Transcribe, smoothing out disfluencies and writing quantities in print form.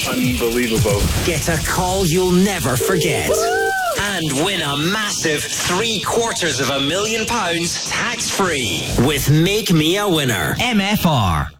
Unbelievable. Get a call you'll never forget. And win a massive £750,000 tax-free with Make Me a Winner. MFR.